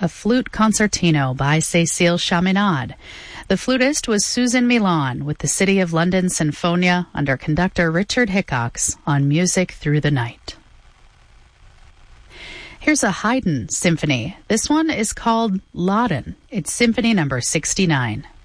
a flute concertino by Cécile Chaminade. The flutist was Susan Milan with the City of London Sinfonia under conductor Richard Hickox on Music Through the Night. Here's a Haydn symphony. This one is called Laden. It's Symphony number 69.